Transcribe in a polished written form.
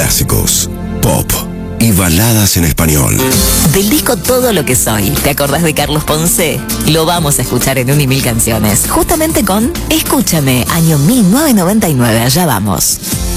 clásicos, pop y baladas en español. Del disco Todo lo que soy, ¿te acordás de Carlos Ponce? Lo vamos a escuchar en 1.000 canciones, justamente con Escúchame, año 1999, allá vamos.